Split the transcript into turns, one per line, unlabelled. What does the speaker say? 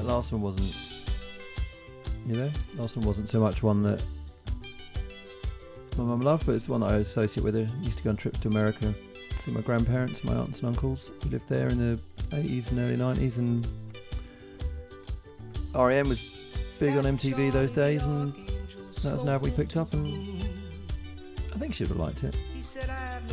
That last one wasn't, last one wasn't so much one that my mum loved, but it's one that I associate with her. I used to go on trips to America to see my grandparents, my aunts and uncles who lived there in the 80s and early 90s, and R.E.M. was big on MTV those days, and that was an album we picked up, and I think she would have liked it.